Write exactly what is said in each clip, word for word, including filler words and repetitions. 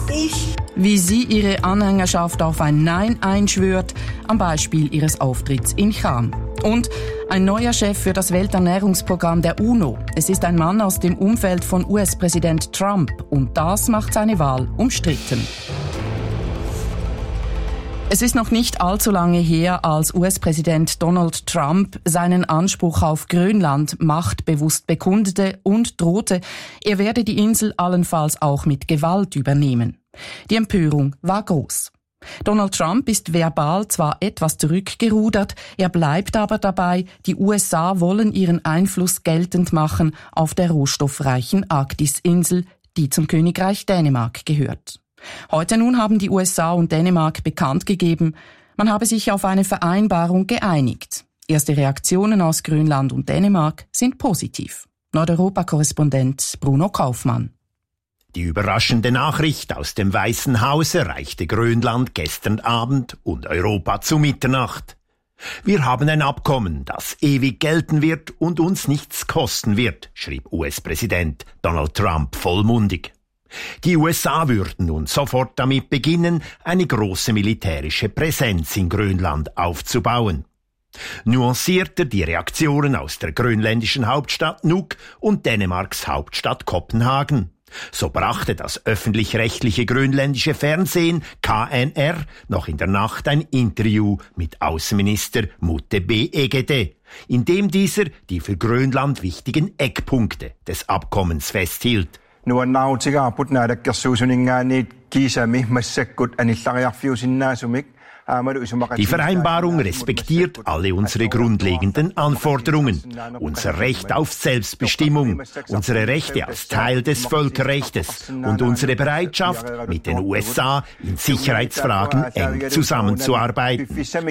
Ich. Wie sie ihre Anhängerschaft auf ein Nein einschwört, am Beispiel ihres Auftritts in Cham. Und ein neuer Chef für das Welternährungsprogramm der UNO. Es ist ein Mann aus dem Umfeld von U S-Präsident Trump und das macht seine Wahl umstritten. Es ist noch nicht allzu lange her, als U S-Präsident Donald Trump seinen Anspruch auf Grönland machtbewusst bekundete und drohte, er werde die Insel allenfalls auch mit Gewalt übernehmen. Die Empörung war groß. Donald Trump ist verbal zwar etwas zurückgerudert, er bleibt aber dabei, die U S A wollen ihren Einfluss geltend machen auf der rohstoffreichen Arktis-Insel, die zum Königreich Dänemark gehört. Heute nun haben die U S A und Dänemark bekannt gegeben, man habe sich auf eine Vereinbarung geeinigt. Erste Reaktionen aus Grönland und Dänemark sind positiv. Nordeuropa-Korrespondent Bruno Kaufmann. Die überraschende Nachricht aus dem Weißen Haus erreichte Grönland gestern Abend und Europa zu Mitternacht. Wir haben ein Abkommen, das ewig gelten wird und uns nichts kosten wird, schrieb U S-Präsident Donald Trump vollmundig. Die U S A würden nun sofort damit beginnen, eine große militärische Präsenz in Grönland aufzubauen. Nuancierter die Reaktionen aus der grönländischen Hauptstadt Nuuk und Dänemarks Hauptstadt Kopenhagen. So brachte das öffentlich-rechtliche grönländische Fernsehen K N R noch in der Nacht ein Interview mit Außenminister Mute B. Egede, in dem dieser die für Grönland wichtigen Eckpunkte des Abkommens festhielt. Die Vereinbarung respektiert alle unsere grundlegenden Anforderungen, unser Recht auf Selbstbestimmung, unsere Rechte als Teil des Völkerrechts und unsere Bereitschaft, mit den U S A in Sicherheitsfragen eng zusammenzuarbeiten,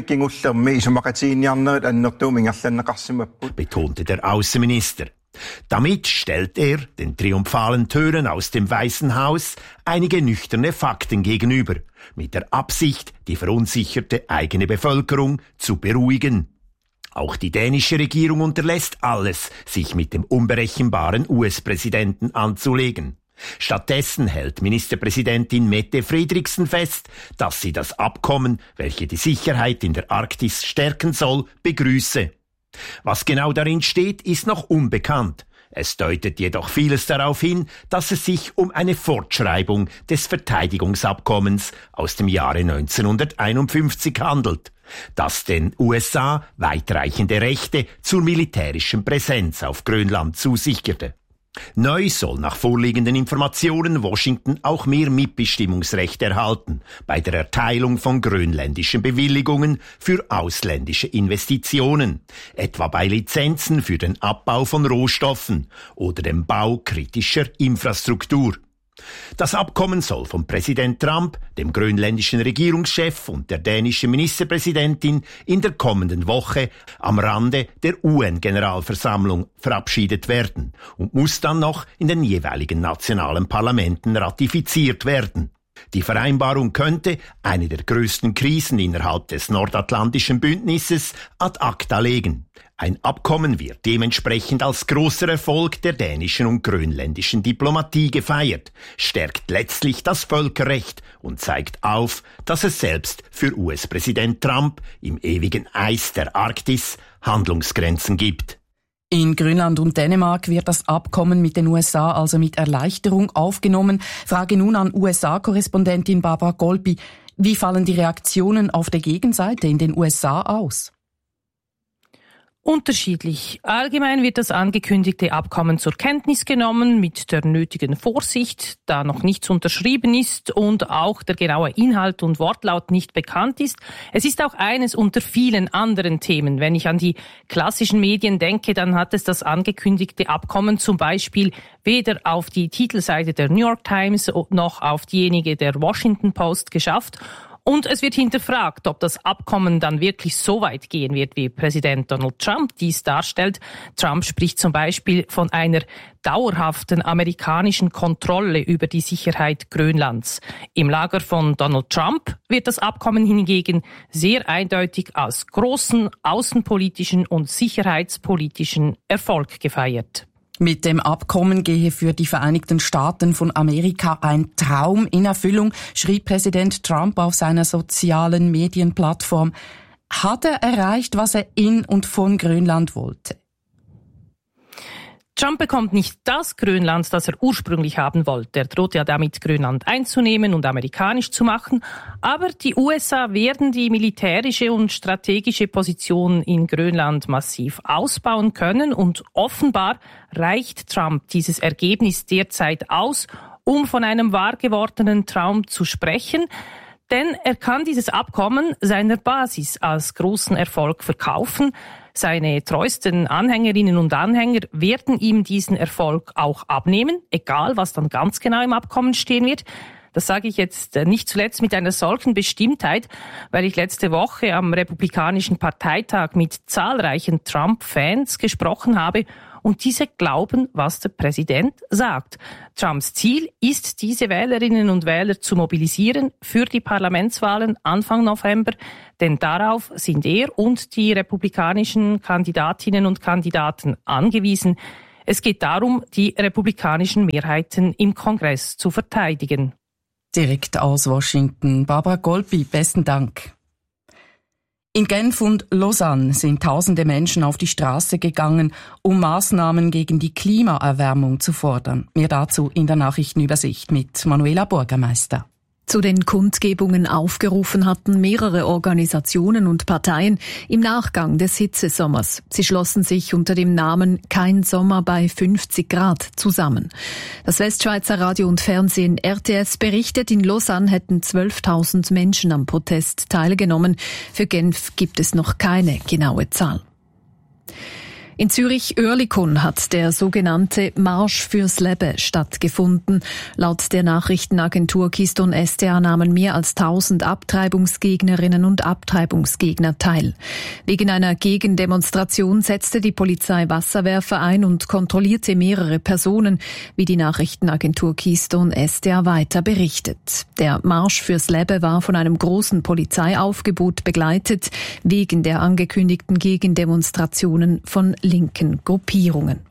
betonte der Außenminister. Damit stellt er den triumphalen Tönen aus dem Weißen Haus einige nüchterne Fakten gegenüber, mit der Absicht, die verunsicherte eigene Bevölkerung zu beruhigen. Auch die dänische Regierung unterlässt alles, sich mit dem unberechenbaren U S-Präsidenten anzulegen. Stattdessen hält Ministerpräsidentin Mette Frederiksen fest, dass sie das Abkommen, welches die Sicherheit in der Arktis stärken soll, begrüße. Was genau darin steht, ist noch unbekannt. Es deutet jedoch vieles darauf hin, dass es sich um eine Fortschreibung des Verteidigungsabkommens aus dem Jahre neunzehnhunderteinundfünfzig handelt, das den U S A weitreichende Rechte zur militärischen Präsenz auf Grönland zusicherte. Neu soll nach vorliegenden Informationen Washington auch mehr Mitbestimmungsrecht erhalten bei der Erteilung von grönländischen Bewilligungen für ausländische Investitionen, etwa bei Lizenzen für den Abbau von Rohstoffen oder dem Bau kritischer Infrastruktur. Das Abkommen soll von Präsident Trump, dem grönländischen Regierungschef und der dänischen Ministerpräsidentin in der kommenden Woche am Rande der U N-Generalversammlung verabschiedet werden und muss dann noch in den jeweiligen nationalen Parlamenten ratifiziert werden. Die Vereinbarung könnte eine der größten Krisen innerhalb des nordatlantischen Bündnisses ad acta legen. Ein Abkommen wird dementsprechend als großer Erfolg der dänischen und grönländischen Diplomatie gefeiert, stärkt letztlich das Völkerrecht und zeigt auf, dass es selbst für U S-Präsident Trump im ewigen Eis der Arktis Handlungsgrenzen gibt. In Grönland und Dänemark wird das Abkommen mit den U S A also mit Erleichterung aufgenommen. Frage nun an U S A-Korrespondentin Barbara Golpi. Wie fallen die Reaktionen auf der Gegenseite in den U S A aus? Unterschiedlich. Allgemein wird das angekündigte Abkommen zur Kenntnis genommen, mit der nötigen Vorsicht, da noch nichts unterschrieben ist und auch der genaue Inhalt und Wortlaut nicht bekannt ist. Es ist auch eines unter vielen anderen Themen. Wenn ich an die klassischen Medien denke, dann hat es das angekündigte Abkommen zum Beispiel weder auf die Titelseite der New York Times noch auf diejenige der Washington Post geschafft. Und es wird hinterfragt, ob das Abkommen dann wirklich so weit gehen wird, wie Präsident Donald Trump dies darstellt. Trump spricht zum Beispiel von einer dauerhaften amerikanischen Kontrolle über die Sicherheit Grönlands. Im Lager von Donald Trump wird das Abkommen hingegen sehr eindeutig als großen außenpolitischen und sicherheitspolitischen Erfolg gefeiert. Mit dem Abkommen gehe für die Vereinigten Staaten von Amerika ein Traum in Erfüllung, schrieb Präsident Trump auf seiner sozialen Medienplattform. Hat er erreicht, was er in und von Grönland wollte? Trump bekommt nicht das Grönland, das er ursprünglich haben wollte. Er droht ja damit, Grönland einzunehmen und amerikanisch zu machen. Aber die U S A werden die militärische und strategische Position in Grönland massiv ausbauen können. Und offenbar reicht Trump dieses Ergebnis derzeit aus, um von einem wahr gewordenen Traum zu sprechen. Denn er kann dieses Abkommen seiner Basis als großen Erfolg verkaufen. Seine treuesten Anhängerinnen und Anhänger werden ihm diesen Erfolg auch abnehmen, egal was dann ganz genau im Abkommen stehen wird. Das sage ich jetzt nicht zuletzt mit einer solchen Bestimmtheit, weil ich letzte Woche am Republikanischen Parteitag mit zahlreichen Trump-Fans gesprochen habe und diese glauben, was der Präsident sagt. Trumps Ziel ist, diese Wählerinnen und Wähler zu mobilisieren für die Parlamentswahlen Anfang November, denn darauf sind er und die republikanischen Kandidatinnen und Kandidaten angewiesen. Es geht darum, die republikanischen Mehrheiten im Kongress zu verteidigen. Direkt aus Washington. Barbara Golpi, besten Dank. In Genf und Lausanne sind tausende Menschen auf die Straße gegangen, um Maßnahmen gegen die Klimaerwärmung zu fordern. Mehr dazu in der Nachrichtenübersicht mit Manuela Bürgermeister. Zu den Kundgebungen aufgerufen hatten mehrere Organisationen und Parteien im Nachgang des Hitzesommers. Sie schlossen sich unter dem Namen Kein Sommer bei fünfzig Grad zusammen. Das Westschweizer Radio und Fernsehen R T S berichtet, in Lausanne hätten zwölftausend Menschen am Protest teilgenommen. Für Genf gibt es noch keine genaue Zahl. In Zürich-Oerlikon hat der sogenannte Marsch fürs Leben stattgefunden. Laut der Nachrichtenagentur Keystone S D A nahmen mehr als tausend Abtreibungsgegnerinnen und Abtreibungsgegner teil. Wegen einer Gegendemonstration setzte die Polizei Wasserwerfer ein und kontrollierte mehrere Personen, wie die Nachrichtenagentur Keystone S D A weiter berichtet. Der Marsch fürs Leben war von einem großen Polizeiaufgebot begleitet, wegen der angekündigten Gegendemonstrationen von linken Gruppierungen.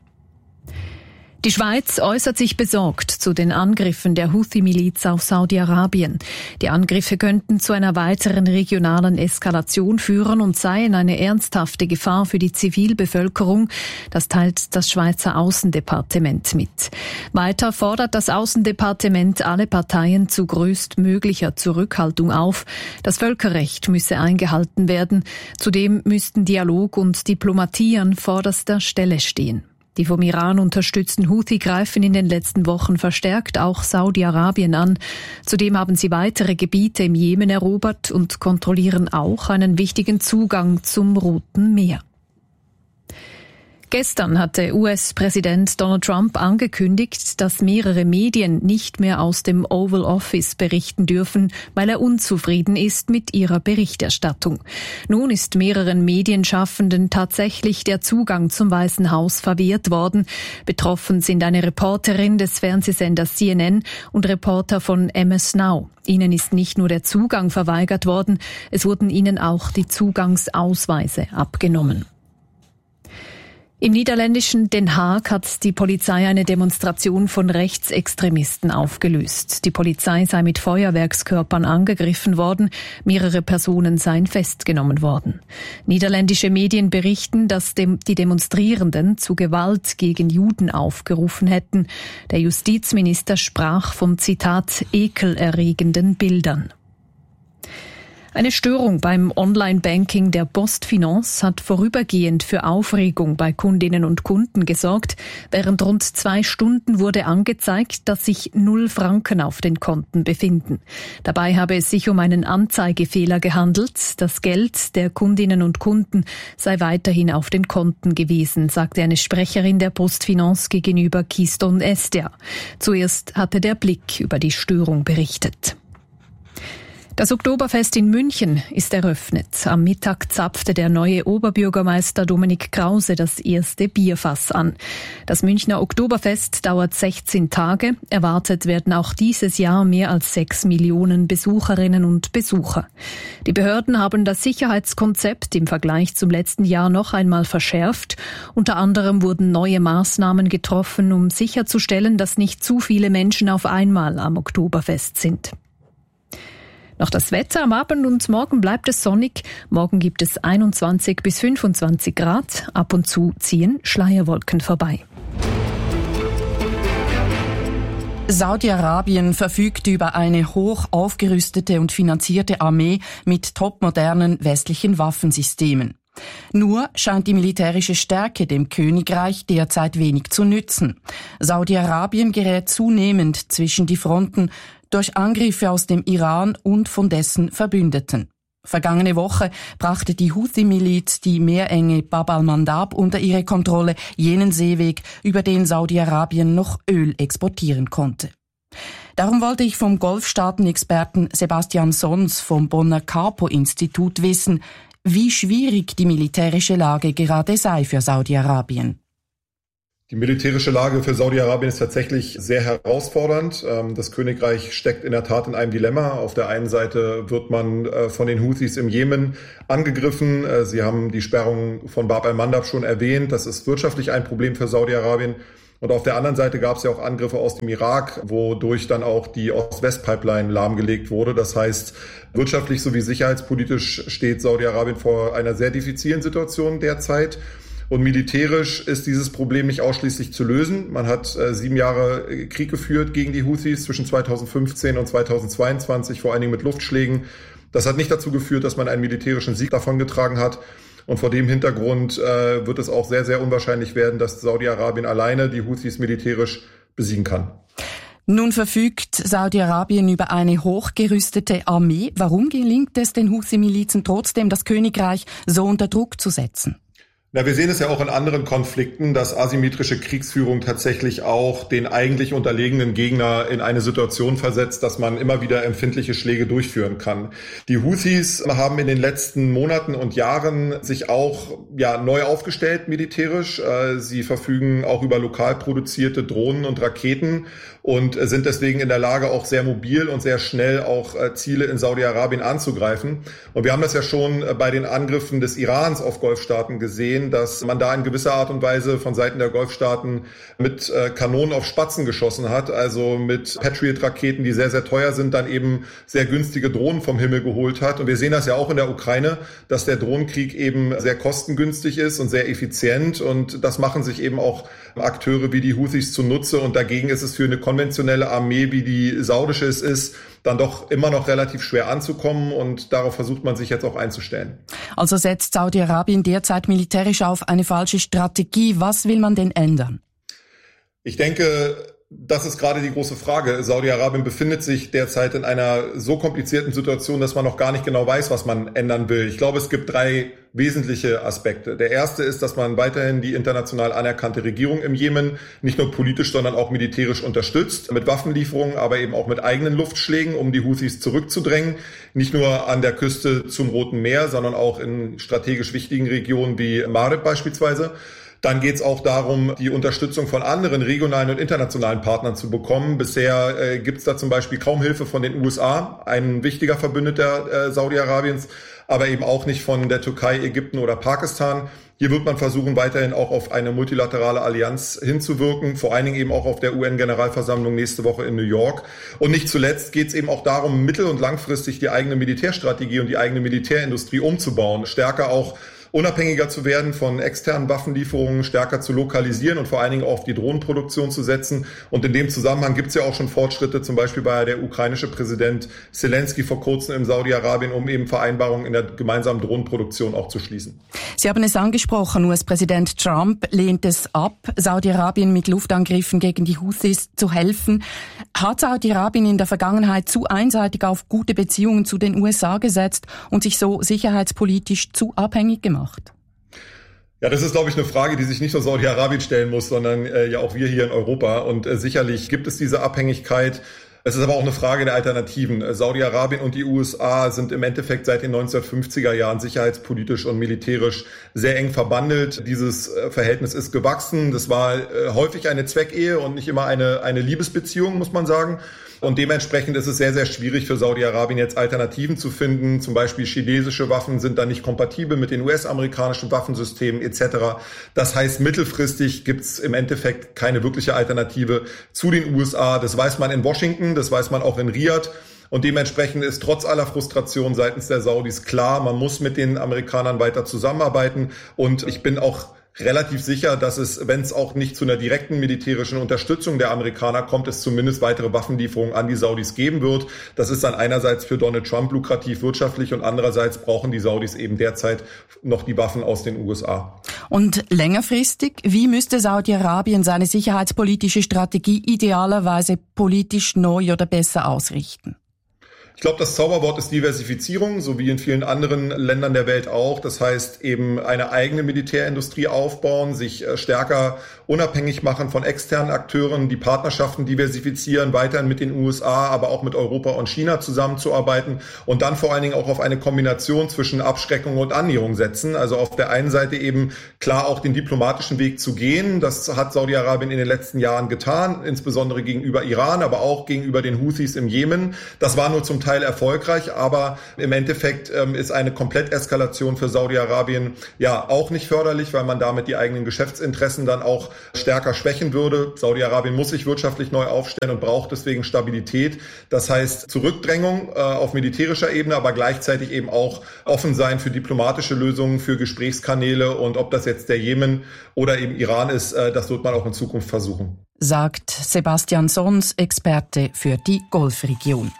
Die Schweiz äußert sich besorgt zu den Angriffen der Houthi-Miliz auf Saudi-Arabien. Die Angriffe könnten zu einer weiteren regionalen Eskalation führen und seien eine ernsthafte Gefahr für die Zivilbevölkerung. Das teilt das Schweizer Außendepartement mit. Weiter fordert das Außendepartement alle Parteien zu größtmöglicher Zurückhaltung auf. Das Völkerrecht müsse eingehalten werden. Zudem müssten Dialog und Diplomatie an vorderster Stelle stehen. Die vom Iran unterstützten Houthi greifen in den letzten Wochen verstärkt auch Saudi-Arabien an. Zudem haben sie weitere Gebiete im Jemen erobert und kontrollieren auch einen wichtigen Zugang zum Roten Meer. Gestern hatte U S-Präsident Donald Trump angekündigt, dass mehrere Medien nicht mehr aus dem Oval Office berichten dürfen, weil er unzufrieden ist mit ihrer Berichterstattung. Nun ist mehreren Medienschaffenden tatsächlich der Zugang zum Weißen Haus verwehrt worden. Betroffen sind eine Reporterin des Fernsehsenders C N N und Reporter von M S Now. Ihnen ist nicht nur der Zugang verweigert worden, es wurden ihnen auch die Zugangsausweise abgenommen. Im niederländischen Den Haag hat die Polizei eine Demonstration von Rechtsextremisten aufgelöst. Die Polizei sei mit Feuerwerkskörpern angegriffen worden, mehrere Personen seien festgenommen worden. Niederländische Medien berichten, dass dem, die Demonstrierenden zu Gewalt gegen Juden aufgerufen hätten. Der Justizminister sprach von, Zitat, ekelerregenden Bildern. Eine Störung beim Online-Banking der PostFinance hat vorübergehend für Aufregung bei Kundinnen und Kunden gesorgt. Während rund zwei Stunden wurde angezeigt, dass sich null Franken auf den Konten befinden. Dabei habe es sich um einen Anzeigefehler gehandelt. Das Geld der Kundinnen und Kunden sei weiterhin auf den Konten gewesen, sagte eine Sprecherin der PostFinance gegenüber Keystone S D A. Zuerst hatte der Blick über die Störung berichtet. Das Oktoberfest in München ist eröffnet. Am Mittag zapfte der neue Oberbürgermeister Dominik Krause das erste Bierfass an. Das Münchner Oktoberfest dauert sechzehn Tage. Erwartet werden auch dieses Jahr mehr als sechs Millionen Besucherinnen und Besucher. Die Behörden haben das Sicherheitskonzept im Vergleich zum letzten Jahr noch einmal verschärft. Unter anderem wurden neue Maßnahmen getroffen, um sicherzustellen, dass nicht zu viele Menschen auf einmal am Oktoberfest sind. Noch das Wetter am Abend und morgen bleibt es sonnig. Morgen gibt es einundzwanzig bis fünfundzwanzig Grad. Ab und zu ziehen Schleierwolken vorbei. Saudi-Arabien verfügt über eine hoch aufgerüstete und finanzierte Armee mit topmodernen westlichen Waffensystemen. Nur scheint die militärische Stärke dem Königreich derzeit wenig zu nützen. Saudi-Arabien gerät zunehmend zwischen die Fronten durch Angriffe aus dem Iran und von dessen Verbündeten. Vergangene Woche brachte die Houthi-Miliz die meerenge Bab al-Mandab unter ihre Kontrolle, jenen Seeweg, über den Saudi-Arabien noch Öl exportieren konnte. Darum wollte ich vom Golfstaaten-Experten Sebastian Sons vom Bonner Capo-Institut wissen, wie schwierig die militärische Lage gerade sei für Saudi-Arabien. Die militärische Lage für Saudi-Arabien ist tatsächlich sehr herausfordernd. Das Königreich steckt in der Tat in einem Dilemma. Auf der einen Seite wird man von den Houthis im Jemen angegriffen. Sie haben die Sperrung von Bab al-Mandab schon erwähnt. Das ist wirtschaftlich ein Problem für Saudi-Arabien. Und auf der anderen Seite gab es ja auch Angriffe aus dem Irak, wodurch dann auch die Ost-West-Pipeline lahmgelegt wurde. Das heißt, wirtschaftlich sowie sicherheitspolitisch steht Saudi-Arabien vor einer sehr diffizilen Situation derzeit. Und militärisch ist dieses Problem nicht ausschließlich zu lösen. Man hat äh, sieben Jahre Krieg geführt gegen die Houthis zwischen zweitausendfünfzehn und zweitausendzweiundzwanzig, vor allen Dingen mit Luftschlägen. Das hat nicht dazu geführt, dass man einen militärischen Sieg davongetragen hat. Und vor dem Hintergrund äh, wird es auch sehr, sehr unwahrscheinlich werden, dass Saudi-Arabien alleine die Houthis militärisch besiegen kann. Nun verfügt Saudi-Arabien über eine hochgerüstete Armee. Warum gelingt es den Houthi-Milizen trotzdem, das Königreich so unter Druck zu setzen? Na, wir sehen es ja auch in anderen Konflikten, dass asymmetrische Kriegsführung tatsächlich auch den eigentlich unterlegenen Gegner in eine Situation versetzt, dass man immer wieder empfindliche Schläge durchführen kann. Die Houthis haben in den letzten Monaten und Jahren sich auch ja neu aufgestellt militärisch. Sie verfügen auch über lokal produzierte Drohnen und Raketen und sind deswegen in der Lage, auch sehr mobil und sehr schnell auch Ziele in Saudi-Arabien anzugreifen. Und wir haben das ja schon bei den Angriffen des Irans auf Golfstaaten gesehen, dass man da in gewisser Art und Weise von Seiten der Golfstaaten mit äh, Kanonen auf Spatzen geschossen hat, also mit Patriot-Raketen, die sehr, sehr teuer sind, dann eben sehr günstige Drohnen vom Himmel geholt hat. Und wir sehen das ja auch in der Ukraine, dass der Drohnenkrieg eben sehr kostengünstig ist und sehr effizient. Und das machen sich eben auch Akteure wie die Houthis zunutze. Und dagegen ist es für eine konventionelle Armee, wie die saudische es ist, dann doch immer noch relativ schwer anzukommen und darauf versucht man sich jetzt auch einzustellen. Also setzt Saudi-Arabien derzeit militärisch auf eine falsche Strategie. Was will man denn ändern? Ich denke, das ist gerade die große Frage. Saudi-Arabien befindet sich derzeit in einer so komplizierten Situation, dass man noch gar nicht genau weiß, was man ändern will. Ich glaube, es gibt drei wesentliche Aspekte. Der erste ist, dass man weiterhin die international anerkannte Regierung im Jemen nicht nur politisch, sondern auch militärisch unterstützt, mit Waffenlieferungen, aber eben auch mit eigenen Luftschlägen, um die Houthis zurückzudrängen. Nicht nur an der Küste zum Roten Meer, sondern auch in strategisch wichtigen Regionen wie Marib beispielsweise. Dann geht es auch darum, die Unterstützung von anderen regionalen und internationalen Partnern zu bekommen. Bisher äh, gibt es da zum Beispiel kaum Hilfe von den U S A, ein wichtiger Verbündeter äh, Saudi-Arabiens, aber eben auch nicht von der Türkei, Ägypten oder Pakistan. Hier wird man versuchen, weiterhin auch auf eine multilaterale Allianz hinzuwirken, vor allen Dingen eben auch auf der U N-Generalversammlung nächste Woche in New York. Und nicht zuletzt geht es eben auch darum, mittel- und langfristig die eigene Militärstrategie und die eigene Militärindustrie umzubauen, stärker auch unabhängiger zu werden von externen Waffenlieferungen, stärker zu lokalisieren und vor allen Dingen auch auf die Drohnenproduktion zu setzen. Und in dem Zusammenhang gibt es ja auch schon Fortschritte, zum Beispiel bei der ukrainische Präsident Zelensky vor kurzem in Saudi-Arabien, um eben Vereinbarungen in der gemeinsamen Drohnenproduktion auch zu schließen. Sie haben es angesprochen, U S-Präsident Trump lehnt es ab, Saudi-Arabien mit Luftangriffen gegen die Houthis zu helfen. Hat Saudi-Arabien in der Vergangenheit zu einseitig auf gute Beziehungen zu den U S A gesetzt und sich so sicherheitspolitisch zu abhängig gemacht? Ja, das ist, glaube ich, eine Frage, die sich nicht nur Saudi-Arabien stellen muss, sondern äh, ja auch wir hier in Europa. Und äh, sicherlich gibt es diese Abhängigkeit. Es ist aber auch eine Frage der Alternativen. Saudi-Arabien und die U S A sind im Endeffekt seit den neunzehnhundertfünfziger Jahren sicherheitspolitisch und militärisch sehr eng verbandelt. Dieses Verhältnis ist gewachsen. Das war häufig eine Zweckehe und nicht immer eine, eine Liebesbeziehung, muss man sagen. Und dementsprechend ist es sehr, sehr schwierig für Saudi-Arabien jetzt Alternativen zu finden. Zum Beispiel chinesische Waffen sind da nicht kompatibel mit den U S-amerikanischen Waffensystemen et cetera. Das heißt, mittelfristig gibt es im Endeffekt keine wirkliche Alternative zu den U S A. Das weiß man in Washington, das weiß man auch in Riyadh. Und dementsprechend ist trotz aller Frustration seitens der Saudis klar, man muss mit den Amerikanern weiter zusammenarbeiten. Und ich bin auch relativ sicher, dass es, wenn es auch nicht zu einer direkten militärischen Unterstützung der Amerikaner kommt, es zumindest weitere Waffenlieferungen an die Saudis geben wird. Das ist dann einerseits für Donald Trump lukrativ wirtschaftlich und andererseits brauchen die Saudis eben derzeit noch die Waffen aus den U S A. Und längerfristig, wie müsste Saudi-Arabien seine sicherheitspolitische Strategie idealerweise politisch neu oder besser ausrichten? Ich glaube, das Zauberwort ist Diversifizierung, so wie in vielen anderen Ländern der Welt auch. Das heißt, eben eine eigene Militärindustrie aufbauen, sich stärker unabhängig machen von externen Akteuren, die Partnerschaften diversifizieren, weiterhin mit den U S A, aber auch mit Europa und China zusammenzuarbeiten und dann vor allen Dingen auch auf eine Kombination zwischen Abschreckung und Annäherung setzen. Also auf der einen Seite eben klar auch den diplomatischen Weg zu gehen. Das hat Saudi-Arabien in den letzten Jahren getan, insbesondere gegenüber Iran, aber auch gegenüber den Houthis im Jemen. Das war nur zum Teil Teil erfolgreich, aber im Endeffekt ähm, ist eine Kompletteskalation für Saudi-Arabien ja auch nicht förderlich, weil man damit die eigenen Geschäftsinteressen dann auch stärker schwächen würde. Saudi-Arabien muss sich wirtschaftlich neu aufstellen und braucht deswegen Stabilität. Das heißt Zurückdrängung äh, auf militärischer Ebene, aber gleichzeitig eben auch offen sein für diplomatische Lösungen, für Gesprächskanäle und ob das jetzt der Jemen oder eben Iran ist, äh, das wird man auch in Zukunft versuchen. Sagt Sebastian Sons, Experte für die Golfregion.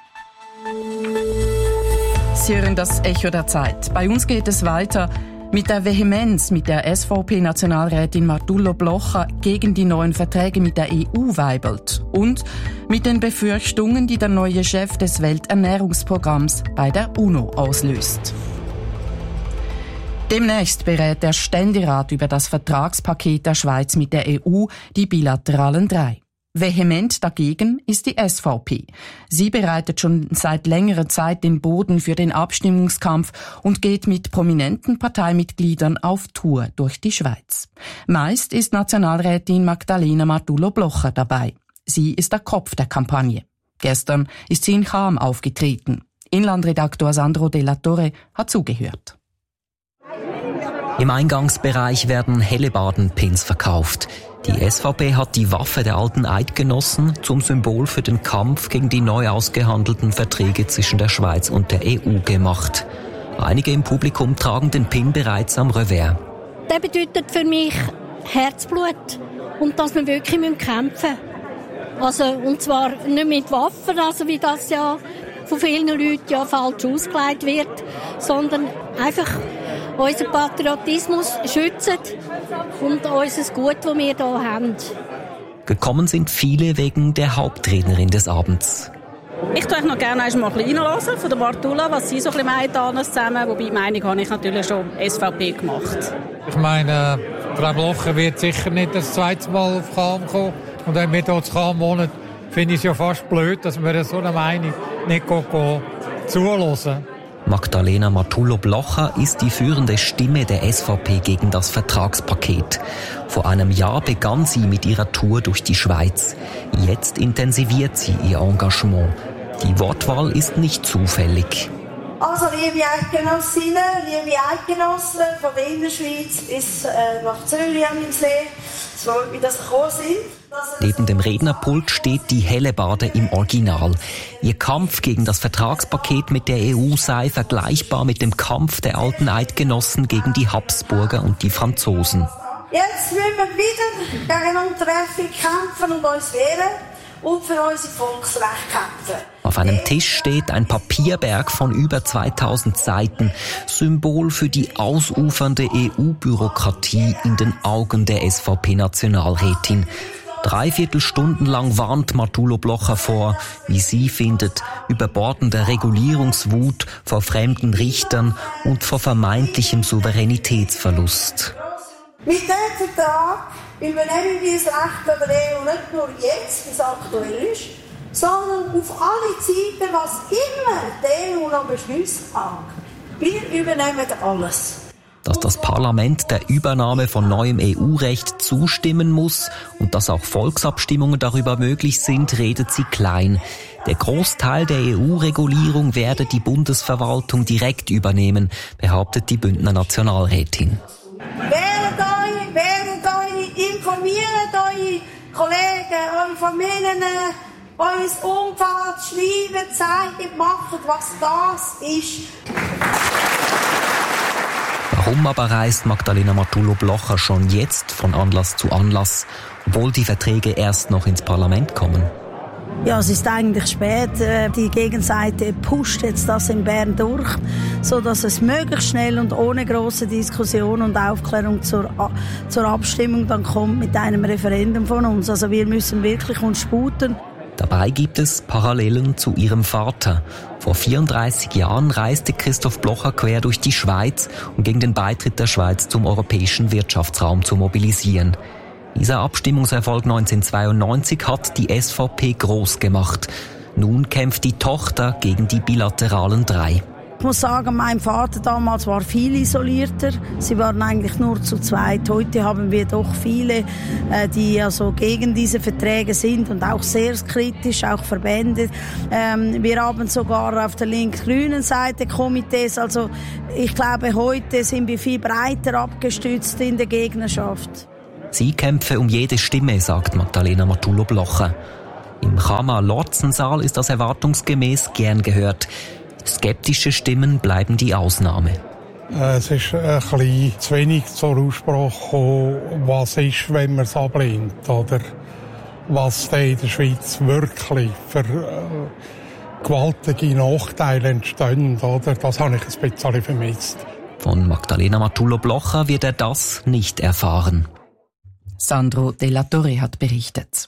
Sie hören das Echo der Zeit. Bei uns geht es weiter mit der Vehemenz, mit der S V P-Nationalrätin Martullo Blocher gegen die neuen Verträge mit der E U weibelt und mit den Befürchtungen, die der neue Chef des Welternährungsprogramms bei der UNO auslöst. Demnächst berät der Ständerat über das Vertragspaket der Schweiz mit der E U, die bilateralen drei. Vehement dagegen ist die S V P. Sie bereitet schon seit längerer Zeit den Boden für den Abstimmungskampf und geht mit prominenten Parteimitgliedern auf Tour durch die Schweiz. Meist ist Nationalrätin Magdalena Martullo Blocher dabei. Sie ist der Kopf der Kampagne. Gestern ist sie in Cham aufgetreten. Inlandredaktor Sandro Della Torre hat zugehört. Im Eingangsbereich werden Hellebarden-Pins verkauft. Die S V P hat die Waffe der alten Eidgenossen zum Symbol für den Kampf gegen die neu ausgehandelten Verträge zwischen der Schweiz und der E U gemacht. Einige im Publikum tragen den Pin bereits am Revers. Der bedeutet für mich Herzblut und dass wir wirklich kämpfen müssen. Also, und zwar nicht mit Waffen, also wie das ja von vielen Leuten ja falsch ausgelegt wird, sondern einfach unseren Patriotismus schützen und unser Gut, das wir hier haben. Gekommen sind viele wegen der Hauptrednerin des Abends. Ich tue euch noch gerne einmal ein bisschen reinhören von der Martullo, was sie so ein bisschen meint alles zusammen. Wobei die Meinung habe ich natürlich schon S V P gemacht. Ich meine, Frau Blocher wird sicher nicht das zweite Mal auf Cham kommen. Und wenn wir hier zu Cham wohnen, finde ich es ja fast blöd, dass wir so eine Meinung nicht zuhören. Magdalena Martullo Blocher ist die führende Stimme der S V P gegen das Vertragspaket. Vor einem Jahr begann sie mit ihrer Tour durch die Schweiz. Jetzt intensiviert sie ihr Engagement. Die Wortwahl ist nicht zufällig. Also, liebe Eidgenossinnen, liebe Eidgenossen, von der Innerschweiz bis äh, nach Zürich am See, es freut mich, dass Sie gekommen sind. Neben dem Rednerpult steht die Hellebarde im Original. Ihr Kampf gegen das Vertragspaket mit der E U sei vergleichbar mit dem Kampf der alten Eidgenossen gegen die Habsburger und die Franzosen. Jetzt müssen wir wieder gegen Unterwerfung kämpfen und uns wehren und für unsere Volksrechte kämpfen. Auf einem Tisch steht ein Papierberg von über zweitausend Seiten, Symbol für die ausufernde E U-Bürokratie in den Augen der S V P-Nationalrätin. Dreiviertel Stunden lang warnt Martullo Blocher vor, wie sie findet, überbordender Regulierungswut vor fremden Richtern und vor vermeintlichem Souveränitätsverlust. Mit diesem Vertrag übernehmen wir das Recht der E U nicht nur jetzt, wie es aktuell ist, sondern auf alle Zeiten, was immer die E U noch beschließt hat. Wir übernehmen alles. Dass das Parlament der Übernahme von neuem E U-Recht zustimmen muss und dass auch Volksabstimmungen darüber möglich sind, redet sie klein. Der Großteil der E U-Regulierung werde die Bundesverwaltung direkt übernehmen, behauptet die Bündner Nationalrätin. Wählt euch, wählt euch, informiert eure Kollegen, eure Familien, euer Umfeld, schreibt, zeigt, macht, was das ist. Warum aber reist Magdalena Martullo-Blocher schon jetzt von Anlass zu Anlass, obwohl die Verträge erst noch ins Parlament kommen? Ja, es ist eigentlich spät. Die Gegenseite pusht jetzt das in Bern durch, so dass es möglichst schnell und ohne große Diskussion und Aufklärung zur, zur Abstimmung dann kommt mit einem Referendum von uns. Also wir müssen wirklich uns sputen. Dabei gibt es Parallelen zu ihrem Vater. Vor vierunddreißig Jahren reiste Christoph Blocher quer durch die Schweiz, um gegen den Beitritt der Schweiz zum europäischen Wirtschaftsraum zu mobilisieren. Dieser Abstimmungserfolg neunzehnhundertzweiundneunzig hat die S V P groß gemacht. Nun kämpft die Tochter gegen die bilateralen Drei. Ich muss sagen, mein Vater damals war viel isolierter. Sie waren eigentlich nur zu zweit. Heute haben wir doch viele, die also gegen diese Verträge sind und auch sehr kritisch, auch Verbände. Wir haben sogar auf der links-grünen Seite Komitees. Also ich glaube, heute sind wir viel breiter abgestützt in der Gegnerschaft. Sie kämpfe um jede Stimme, sagt Magdalena Martullo-Blocher. Im Chama-Lorzensaal ist das erwartungsgemäß gern gehört. Skeptische Stimmen bleiben die Ausnahme. Es ist ein bisschen zu wenig zur Aussprache gekommen, was ist, wenn man es ablehnt, oder was da in der Schweiz wirklich für äh, gewaltige Nachteile entstehen, oder? Das habe ich ein bisschen vermisst. Von Magdalena Martullo-Blocher wird er das nicht erfahren. Sandro Della Torre hat berichtet.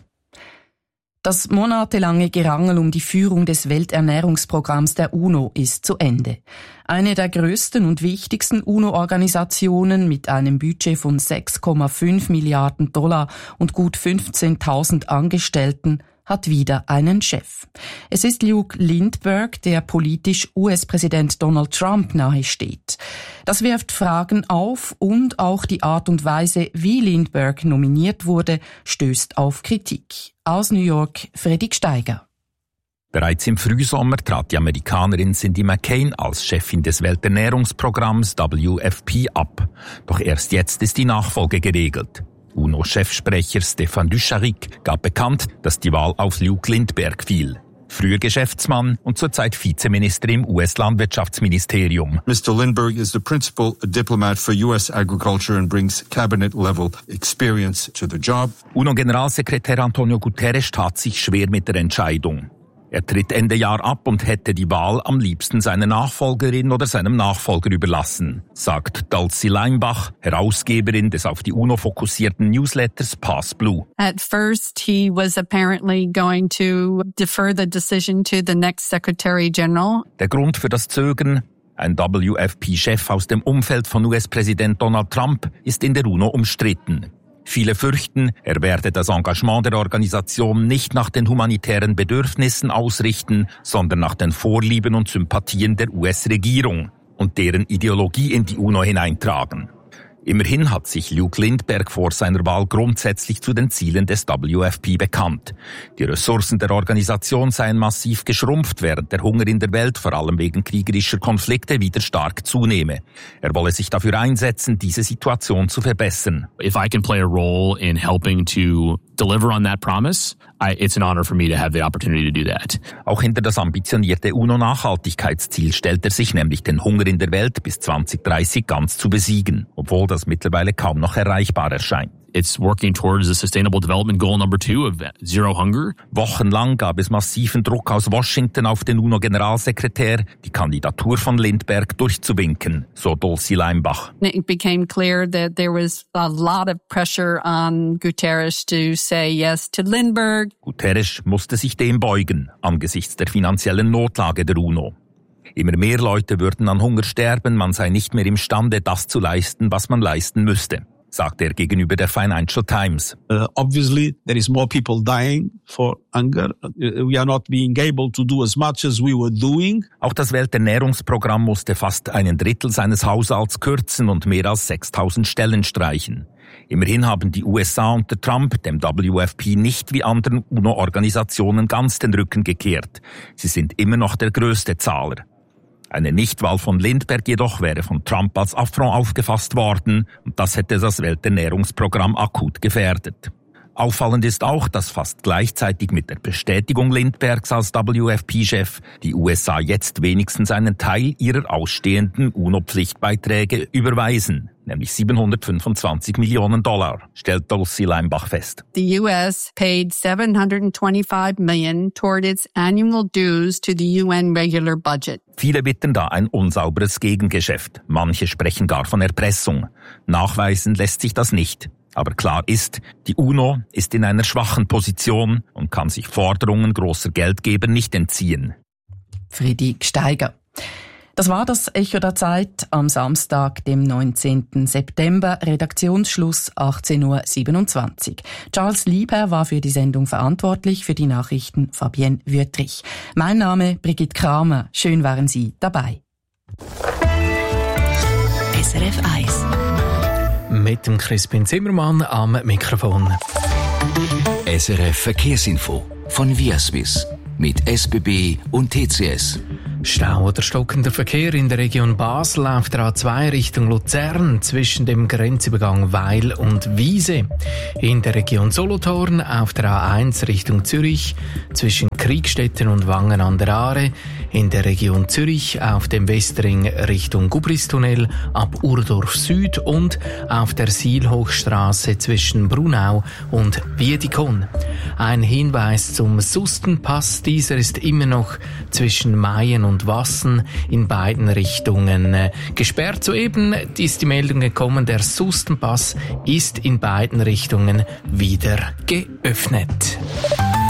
Das monatelange Gerangel um die Führung des Welternährungsprogramms der UNO ist zu Ende. Eine der größten und wichtigsten UNO-Organisationen mit einem Budget von sechs Komma fünf Milliarden Dollar und gut fünfzehntausend Angestellten hat wieder einen Chef. Es ist Luke Lindbergh, der politisch U S-Präsident Donald Trump nahesteht. Das wirft Fragen auf und auch die Art und Weise, wie Lindbergh nominiert wurde, stößt auf Kritik. Aus New York, Fredrik Steiger. Bereits im Frühsommer trat die Amerikanerin Cindy McCain als Chefin des Welternährungsprogramms W F P ab. Doch erst jetzt ist die Nachfolge geregelt. UNO-Chefsprecher Stéphane Dujarric gab bekannt, dass die Wahl auf Luke Lindbergh fiel. Früher Geschäftsmann und zurzeit Vizeminister im U S-Landwirtschaftsministerium. Mister Lindbergh is the principal diplomat for U S agriculture and brings cabinet-level experience to the job. UNO-Generalsekretär Antonio Guterres tat sich schwer mit der Entscheidung. Er tritt Ende Jahr ab und hätte die Wahl am liebsten seiner Nachfolgerin oder seinem Nachfolger überlassen, sagt Dulcie Leimbach, Herausgeberin des auf die UNO fokussierten Newsletters Pass Blue. At first he was apparently going to defer the decision to the next Secretary General. Der Grund für das Zögern? Ein W F P-Chef aus dem Umfeld von U S-Präsident Donald Trump ist in der UNO umstritten. Viele fürchten, er werde das Engagement der Organisation nicht nach den humanitären Bedürfnissen ausrichten, sondern nach den Vorlieben und Sympathien der U S-Regierung und deren Ideologie in die UNO hineintragen. Immerhin hat sich Luke Lindbergh vor seiner Wahl grundsätzlich zu den Zielen des W F P bekannt. Die Ressourcen der Organisation seien massiv geschrumpft, während der Hunger in der Welt, vor allem wegen kriegerischer Konflikte, wieder stark zunehme. Er wolle sich dafür einsetzen, diese Situation zu verbessern. If I can play a role in helping to deliver on that promise, I, it's an honor for me to have the opportunity to do that. Auch hinter das ambitionierte UNO-Nachhaltigkeitsziel stellt er sich, nämlich den Hunger in der Welt bis zwanzig dreißig ganz zu besiegen, obwohl das mittlerweile kaum noch erreichbar erscheint. It's working towards the Sustainable Development Goal number two of Zero Hunger. Wochenlang gab es massiven Druck aus Washington auf den UNO-Generalsekretär, die Kandidatur von Lindbergh durchzuwinken, so Dulcie Leimbach. It became clear that there was a lot of pressure on Guterres to say yes to Lindbergh. Guterres musste sich dem beugen, angesichts der finanziellen Notlage der UNO. Immer mehr Leute würden an Hunger sterben, man sei nicht mehr imstande, das zu leisten, was man leisten müsste. sagt er gegenüber der Financial Times. Uh, obviously, there is more people dying for hunger. We are not being able to do as much as we were doing. Auch das Welternährungsprogramm musste fast einen Drittel seines Haushalts kürzen und mehr als sechstausend Stellen streichen. Immerhin haben die U S A unter Trump dem W F P nicht wie anderen UNO-Organisationen ganz den Rücken gekehrt. Sie sind immer noch der größte Zahler. Eine Nichtwahl von Lindbergh jedoch wäre von Trump als Affront aufgefasst worden und das hätte das Welternährungsprogramm akut gefährdet. Auffallend ist auch, dass fast gleichzeitig mit der Bestätigung Lindberghs als W F P-Chef die U S A jetzt wenigstens einen Teil ihrer ausstehenden UNO-Pflichtbeiträge überweisen, nämlich siebenhundertfünfundzwanzig Millionen Dollar, stellt Dulcie Leimbach fest. The U S paid seven hundred twenty-five million toward its annual dues to the U N regular budget. Viele wittern da ein unsauberes Gegengeschäft. Manche sprechen gar von Erpressung. Nachweisen lässt sich das nicht. Aber klar ist, die UNO ist in einer schwachen Position und kann sich Forderungen großer Geldgeber nicht entziehen. Friedi Gsteiger. Das war das Echo der Zeit am Samstag, dem neunzehnten September, Redaktionsschluss achtzehn Uhr siebenundzwanzig. Charles Lieber war für die Sendung verantwortlich, für die Nachrichten Fabienne Wüttrich. Mein Name Brigitte Kramer. Schön waren Sie dabei. S R F eins. Mit dem Crispin Zimmermann am Mikrofon. S R F Verkehrsinfo von Viaswiss mit S B B und T C S. Stau oder stockender Verkehr in der Region Basel auf der A zwei Richtung Luzern zwischen dem Grenzübergang Weil und Wiese. In der Region Solothurn auf der A eins Richtung Zürich zwischen Kriegstetten und Wangen an der Aare. In der Region Zürich auf dem Westring Richtung Gubristunnel ab Urdorf Süd und auf der Sielhochstraße zwischen Brunau und Wiedikon. Ein Hinweis zum Sustenpass. Dieser ist immer noch zwischen Mayen und Wassen in beiden Richtungen äh, gesperrt. Soeben ist die Meldung gekommen, der Sustenpass ist in beiden Richtungen wieder geöffnet.